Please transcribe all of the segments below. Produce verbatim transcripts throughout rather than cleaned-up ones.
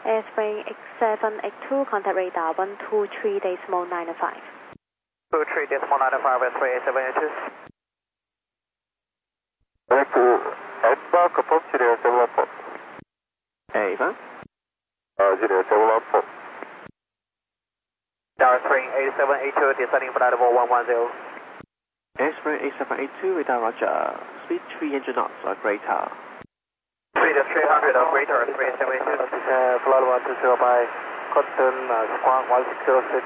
Airspring X seven X two, contact radar one two three decimal nine five. two three decimal nine five, Airspring A seven A two. Thank you. Embark approach zero seven four. Ava? Uh, zero seven four. Airspring A seven A two, descending flight level one one zero. Airspring A seven A two, radar roger. Speed three hundred knots or greater. Speed three hundred or greater, Airspring A seven A two. Uh, flight one two zero by Cotton, uh, squawk one six zero six.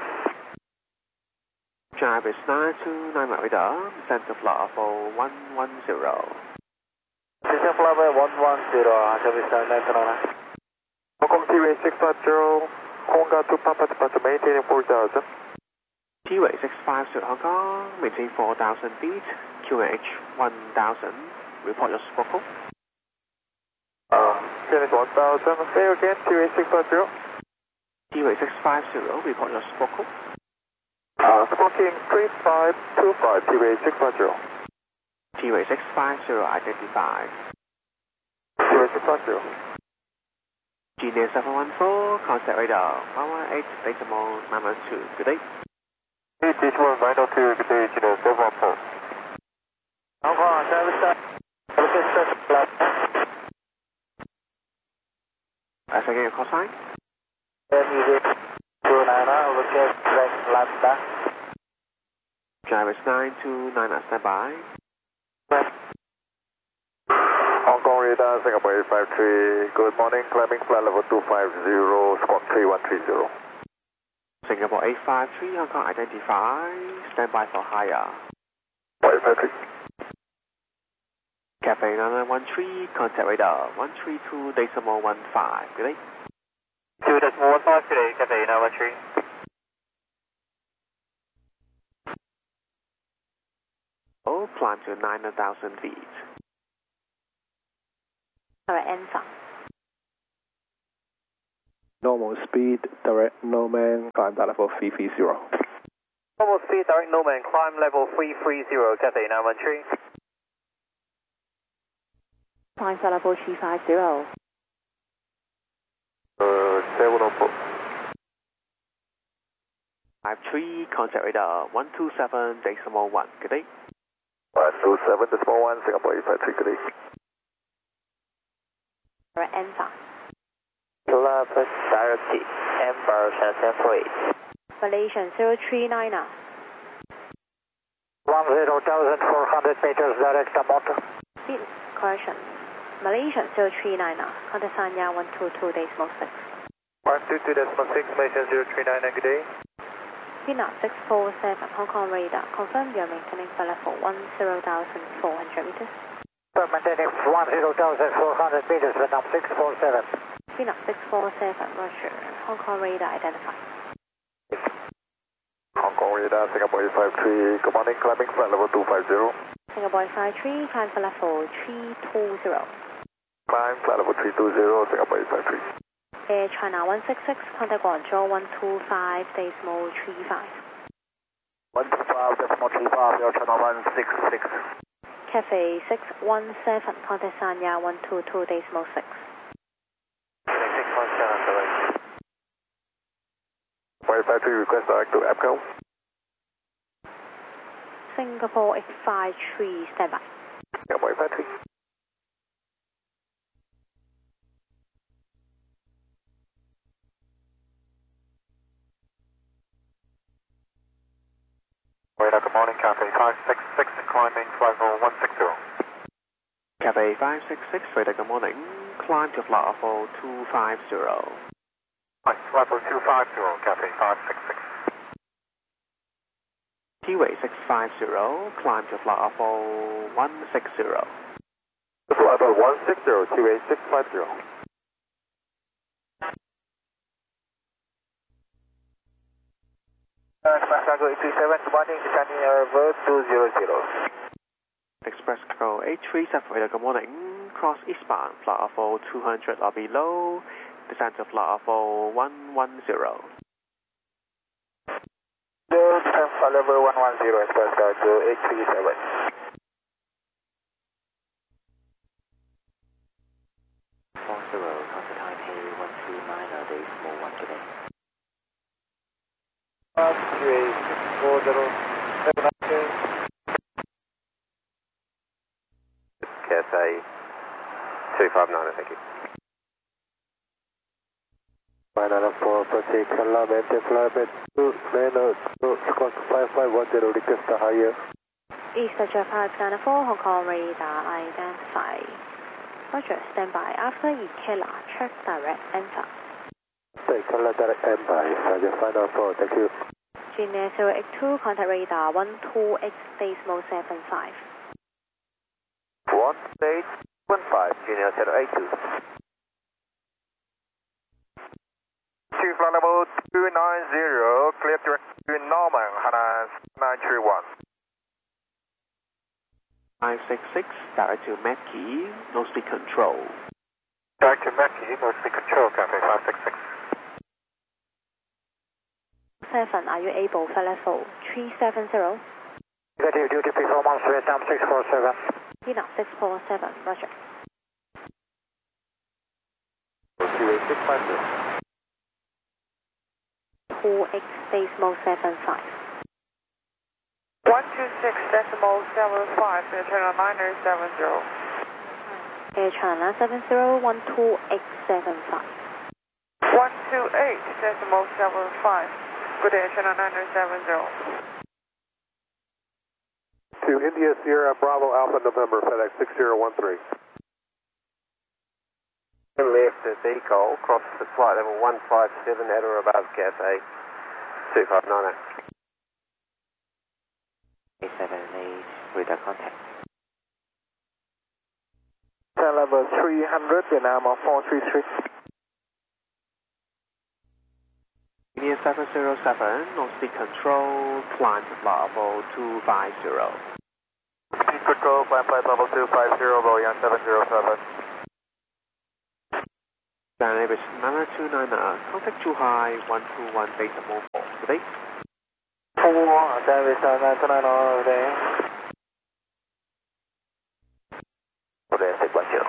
Drive is nine two nine radar, center flight for one one zero. Center flight one one zero, service nine two nine. Hong Kong T-Way six five zero, Honga to Papa departure, maintaining four thousand. T-Way six five zero Hong Kong, maintain four thousand feet, Q N H one thousand, report your spoke. Uh, Q N H one thousand, say again, T-Way six five zero. T-Way six five zero, report your spoke. Uh, smoking three five two five, T-Way six five zero. T-Way six five zero identified. T-Way six five zero. Genius seven one four, contact radar one one eight decimal nine one two, good day. eight decimal nine oh two, good day, Genius seven one four. Hong Kong, service side. Looking special flight. I second your call sign. two nine, looking direct lambda. Drive is nine two nine, standby. Hong Kong radar, Singapore eight five three, good morning, climbing flight level two five zero, squawk three one three zero. Singapore eight five three, Hong Kong identify, standby for higher. eight five three. Cafe nine one three, contact radar one three two decimal one five, good day. two decimal one five, good day, Cafe nine one three. Oh, climb to nine thousand feet. Alright, answer. Normal speed, direct Norman, climb that level three three zero. Normal speed, direct Norman, climb level three three zero, Cafe nine one three. Climb flight level three five zero. Uh, seven oh four. five three, contact radar one two seven decimal one, good day. one two seven decimal one, Singapore eight five three, good day. Alright, answer. Club Directy, Ember Center Freight. Malaysian zero three nine. one zero thousand four hundred meters direct amount. Speed correction. Malaysian zero three nine, contact Sanya one two two decimal six. one two two decimal six, Malaysian zero three nine, good day. Pina six four seven, Hong Kong radar. Confirm you're maintaining flight level one zero thousand four hundred meters. Maintaining one zero thousand four hundred meters, Vietnam six four seven. Pina six four seven, Roger. Hong Kong radar identified. Hong Kong radar, Singapore eight five three, good morning, climbing flight level two five zero. Singapore five three, climb flight level three two zero. Climb flight level three two zero, Singapore eight five three. Air China one six six, contact Guangzhou one two five decimal three five. one two five decimal three five, Air China one six six. Cafe six one seven, contact Sanya one two two decimal six. six one seven, correct. eight five three, request direct to APCO. Singapore eight five three, standby. Singapore eight five three. Radar, good morning, Cafe five six six, climbing flight level one six zero. Cafe five six six, radar good morning, climb to flight level two five zero. Flight level two five zero, Cafe five six six. T-Way six five zero, climb to flight level one six zero. Flight level one six zero, T-Way six five zero. Express Cargo eight three seven, good morning, descending over two zero zero. Express Cargo eight three seven, radar good morning, cross eastbound, flight level two hundred or below, descend to flight level one one zero. Descend flight level one one zero, Express Cargo eight three seven. four zero. Delta Taipei one two nine uh, decimal one today. one two eight six four zero seven nine. Cathay two five nine, thank you. nine nine four, particular maintain flight two, manual two, squawk five five one zero, request higher. Easter five nine four, Hong Kong radar identify. Roger, stand by. After E K L A, check direct enter. Take a direct enter by, Roger five nine four, thank you. Genius zero eight two, contact radar one two X decimal seven five. one eight one five, Genius zero eight two. Two flight level two nine zero, clear direct to Norman, Hana nine three one. five six six, direct to Mackie, no speed control. Direct to Mackie, no speed control, Cathay five six six. seven, are you able? Flight level three seven zero. Negative duty performance, Vietnam six four seven. Vietnam six four seven, roger. two eight six five zero. two X decimal seven five. one two six decimal seven five, Air China niner seven zero. Air China seven zero one two X seven five. one two eight decimal seven five, good Air China niner seven zero. To India Sierra Bravo Alpha November, FedEx six zero one three. Left at Eco, cross the flight level one five seven at or above Cathay two five nine zero. eight seven eight, radar contact. Level three hundred, Vietnam four three three. India seven zero seven, no speed control, climb to flight level two five zero. Speed control, climb flight level two five zero, Boeing seven zero seven. Dynamic nine two nine, contact too high, one two one decimal four. Today? four, Davis nine two nine over there. Today, six one zero.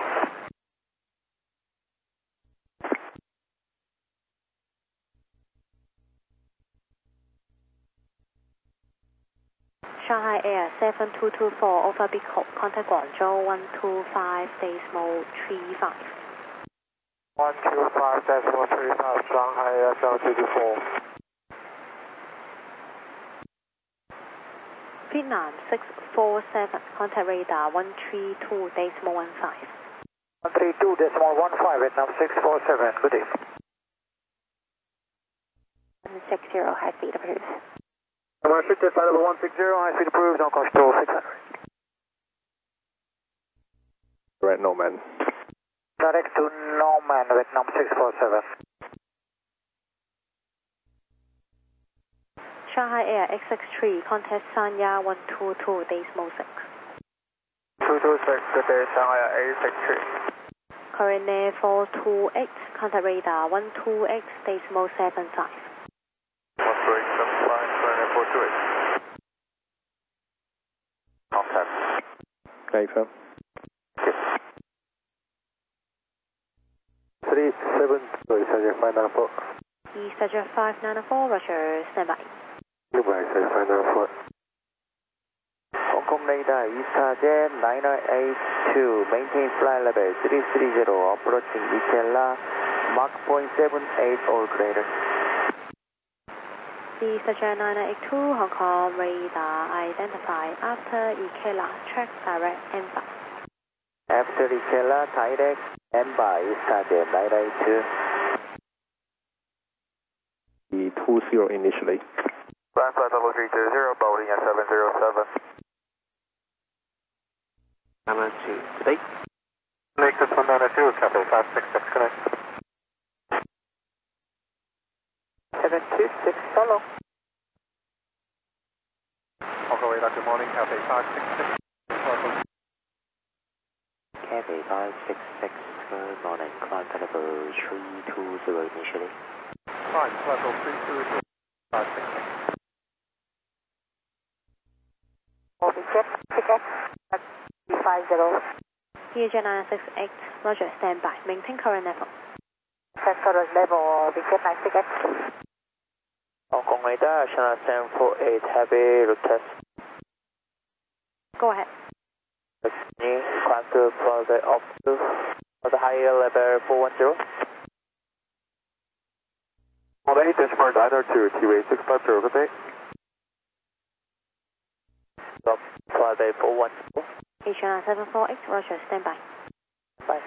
Shanghai Air seven two two four, over Big Hope, contact Guangzhou one two five decimal three five. one two five decimal three five, Shanghai Air seven two two four. Vietnam six four seven, contact radar one three two decimal one five. one three two decimal one five, Vietnam six four seven, good day. one six zero, high speed approved. Number fifty, flight level one six zero, high speed approved, on control six hundred. Right, Norman. Direct to Norman, Vietnam six four seven. Shanghai Air X six three, contact Sanya one two two decimal six. two two six, good day, Shanghai Air A six three. Korean four two eight, contact radar one two X decimal seven five. one two eight seven five, Korean four two eight. Contact. Later. three seven, sorry, Sergeant five nine four. Easter five nine four, roger, stand by. Goodbye, Sergeant five nine four. Hong Kong radar, Easter nine nine eight two, maintain flight level three three zero, approaching E K L A, Mach point seven eight or greater. Easter nine nine eight two, Hong Kong radar identify. After E K L A, check direct enter. After E K L A, direct and by Easter nine nine eight two. The two zero initially. Ground flight level three two zero, Boeing at seven zero seven. nine two, today? Lakers one nine two, Cathay five six six, connect. seven two six, follow. Hong Kong radar, good morning, Cathay five six six. Welcome. Cathay five six six, good morning, climb level three two zero initially. Fine, level three two zero, five six six. Open check, ticket, five zero. E J nine six eight, roger, stand by. Maintain current level. check current level, V K nine six X. Hong Kong radar, Channel seven four eight, heavy route test. Go ahead. Continue, climb to further off to for the higher level four one zero. On eight decimal nine oh two, T W A six five zero, good day. Stop, further four one zero. Channel seven four eight, Roger, stand by. Bye.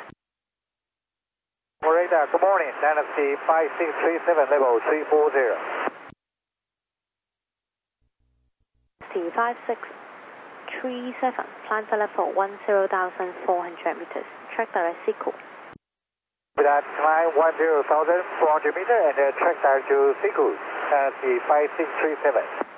Radar, good morning, Dynasty five six three seven, level three four zero. C five six three seven, climb to level one zero thousand four hundred meters. Track direct Seacool. With that, climb one zero thousand four hundred meters and uh, track direct to Seacool, Dynasty five six three seven.